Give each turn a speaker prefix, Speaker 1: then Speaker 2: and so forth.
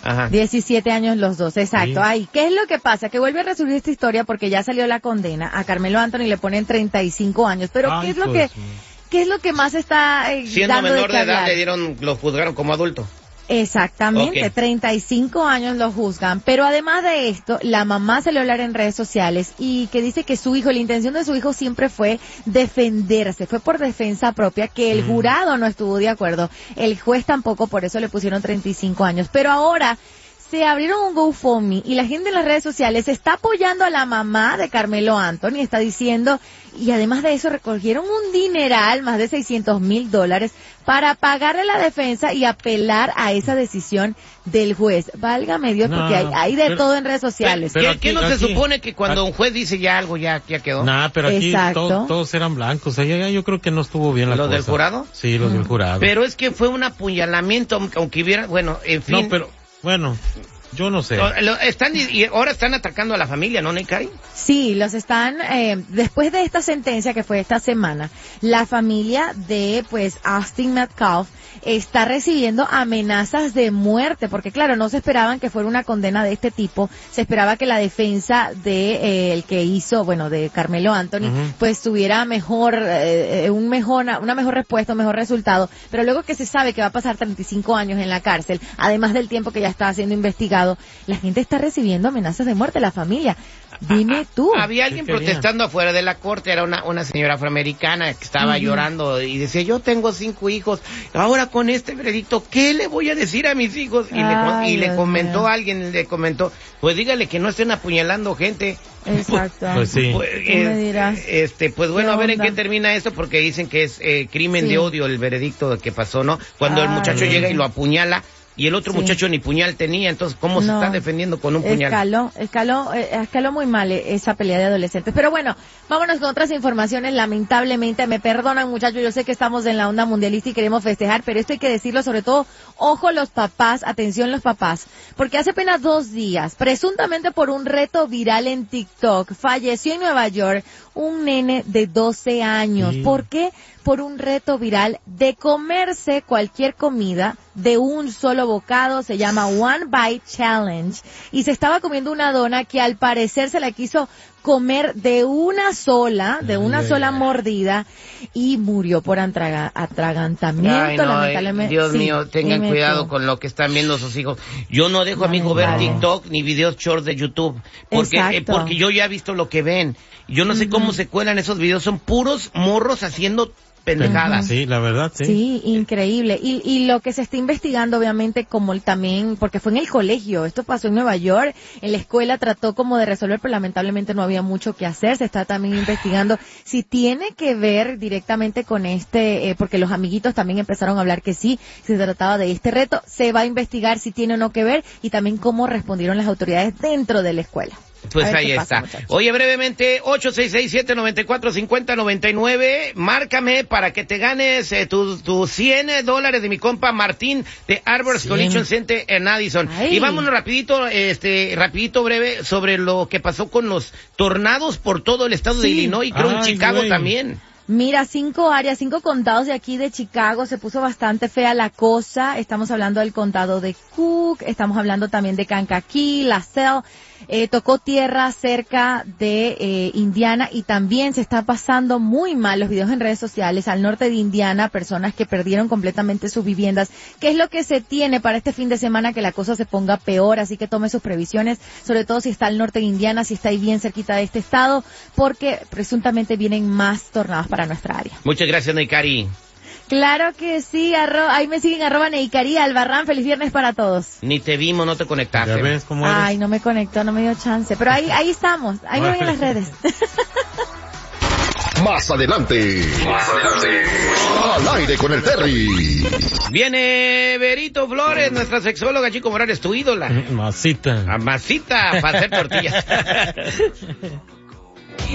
Speaker 1: Ajá.
Speaker 2: 17 años los dos, exacto.
Speaker 3: Sí.
Speaker 2: Ay, ¿qué es lo que pasa? Que vuelve a resurgir esta historia porque ya salió la condena. A Carmelo Anthony le ponen 35 años. Pero
Speaker 3: Ay,
Speaker 2: ¿qué es lo que más está
Speaker 1: Siendo
Speaker 2: dando
Speaker 1: menor
Speaker 2: de
Speaker 1: de
Speaker 2: qué
Speaker 1: edad
Speaker 2: hablar?
Speaker 1: lo juzgaron como adulto.
Speaker 2: Exactamente,
Speaker 1: Okay.
Speaker 2: 35 años lo juzgan, pero además de esto, la mamá salió a hablar en redes sociales y que dice que su hijo, la intención de su hijo siempre fue defenderse, fue por defensa propia, que el jurado no estuvo de acuerdo, el juez tampoco, por eso le pusieron 35 años, pero ahora se abrieron un GoFundMe y la gente en las redes sociales está apoyando a la mamá de Carmelo Anthony, está diciendo, y además de eso recogieron un dineral, más de $600,000, para pagarle la defensa y apelar a esa decisión del juez. Válgame Dios, porque hay de todo en redes sociales.
Speaker 1: Pero ¿qué no se supone que cuando un juez dice ya algo, ya quedó?
Speaker 3: Nah, pero aquí
Speaker 2: Exacto.
Speaker 3: todos eran blancos. Ahí yo creo que no estuvo bien la cosa.
Speaker 1: ¿Los del jurado?
Speaker 3: Sí, los del jurado.
Speaker 1: Pero es que fue un apuñalamiento, aunque hubiera, bueno, en fin.
Speaker 3: No, pero, bueno, yo no sé.
Speaker 1: Y ahora están atacando a la familia, ¿no, Neikari?
Speaker 2: Sí, los están, después de esta sentencia que fue esta semana, la familia de, Austin Metcalf está recibiendo amenazas de muerte, porque claro, no se esperaban que fuera una condena de este tipo, se esperaba que la defensa de, el que hizo, de Carmelo Anthony, tuviera una mejor respuesta, un mejor resultado, pero luego que se sabe que va a pasar 35 años en la cárcel, además del tiempo que ya está siendo investigado, la gente está recibiendo amenazas de muerte, la familia. Dime tú.
Speaker 1: Había alguien protestando afuera de la corte, era una señora afroamericana que estaba llorando y decía, yo tengo 5 hijos, ahora con este veredicto, ¿qué le voy a decir a mis hijos? Y le comentó alguien, pues dígale que no estén apuñalando gente.
Speaker 2: Exacto.
Speaker 3: Pues sí.
Speaker 2: Me dirás.
Speaker 1: Pues bueno, a ver en
Speaker 2: onda?
Speaker 1: qué termina esto, porque dicen que es crimen de odio el veredicto que pasó, ¿no? Cuando el muchacho llega y lo apuñala, y el otro muchacho ni puñal tenía, entonces ¿cómo se está defendiendo con un puñal?
Speaker 2: Escaló muy mal esa pelea de adolescentes. Pero bueno, vámonos con otras informaciones. Lamentablemente, me perdonan muchachos, yo sé que estamos en la onda mundialista y queremos festejar, pero esto hay que decirlo, sobre todo, ojo los papás, atención los papás, porque hace apenas 2 días, presuntamente por un reto viral en TikTok, falleció en Nueva York un nene de 12 años.
Speaker 3: Sí.
Speaker 2: ¿Por qué? Por un reto viral de comerse cualquier comida de un solo bocado, se llama One Bite Challenge, y se estaba comiendo una dona que al parecer se la quiso comer de una sola mordida y murió por atragantamiento.
Speaker 1: Ay, no,
Speaker 2: lamentablemente.
Speaker 1: Dios
Speaker 2: Sí,
Speaker 1: mío, tengan
Speaker 2: dime
Speaker 1: cuidado
Speaker 2: tú.
Speaker 1: con lo que están viendo sus hijos. Yo no dejo a mi hijo ver TikTok ni videos short de YouTube, porque yo ya he visto lo que ven. Yo no sé cómo se cuelan esos videos, son puros morros haciendo pendejadas.
Speaker 3: Sí, la verdad, sí.
Speaker 2: Sí, increíble. Y lo que se está investigando, obviamente, como también, porque fue en el colegio, esto pasó en Nueva York, en la escuela trató como de resolver, pero lamentablemente no había mucho que hacer. Se está también investigando si tiene que ver directamente con porque los amiguitos también empezaron a hablar que sí, se trataba de este reto. Se va a investigar si tiene o no que ver y también cómo respondieron las autoridades dentro de la escuela.
Speaker 1: Pues ahí está. Oye, brevemente, 866-794-5099, márcame para que te ganes tus $100 de mi compa Martín de Arbors Collision Center en Addison.
Speaker 2: Ay.
Speaker 1: Y vámonos rapidito breve, sobre lo que pasó con los tornados por todo el estado de Illinois, creo en Chicago también.
Speaker 2: Mira, 5 condados de aquí de Chicago, se puso bastante fea la cosa. Estamos hablando del condado de Cook, estamos hablando también de Kankakee, LaSalle, tocó tierra cerca de Indiana y también se está pasando muy mal los videos en redes sociales al norte de Indiana, personas que perdieron completamente sus viviendas. ¿Qué es lo que se tiene para este fin de semana? Que la cosa se ponga peor, así que tome sus previsiones, sobre todo si está al norte de Indiana, si está ahí bien cerquita de este estado, porque presuntamente vienen más tornados para nuestra área.
Speaker 1: Muchas gracias, Neikari.
Speaker 2: Claro que sí, ahí me siguen @Neikari Albarrán, feliz viernes para todos.
Speaker 1: Ni te vimos, no te conectaste.
Speaker 3: ¿Ya ves cómo eres?
Speaker 2: Ay, no me conectó, no me dio chance, pero ahí estamos, ahí me ven en las redes.
Speaker 4: Más adelante. Al aire con el Terry.
Speaker 1: Viene Berito Flores, nuestra sexóloga, Chico Morales, tu ídola.
Speaker 3: Masita.
Speaker 1: Masita para hacer tortillas.